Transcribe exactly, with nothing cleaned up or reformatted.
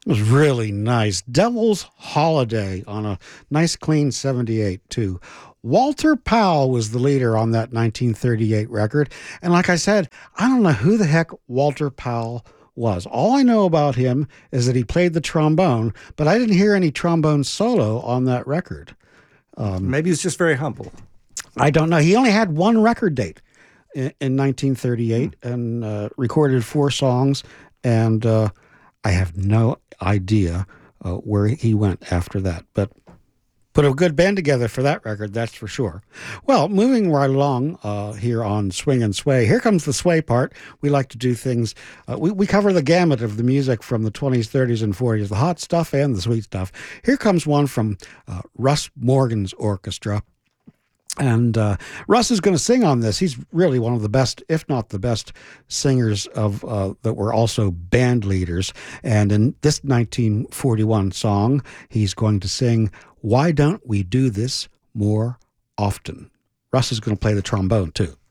It was really nice. Devil's Holiday on a nice clean seventy-eight, too. Walter Powell was the leader on that nineteen thirty-eight record. And like I said, I don't know who the heck Walter Powell was. All I know about him is that he played the trombone, but I didn't hear any trombone solo on that record. Um, Maybe he's just very humble. I don't know. He only had one record date in, in nineteen thirty-eight and uh, recorded four songs, and uh, I have no idea uh, where he went after that. But put a good band together for that record, that's for sure. Well, moving right along uh, here on Swing and Sway, here comes the sway part. We like to do things, uh, we, we cover the gamut of the music from the twenties, thirties, and forties, the hot stuff and the sweet stuff. Here comes one from uh, Russ Morgan's orchestra. And uh, Russ is going to sing on this. He's really one of the best, if not the best, singers of uh, that were also band leaders. And in this nineteen forty-one song, he's going to sing, "Why Don't We Do This More Often?" Russ is going to play the trombone, too.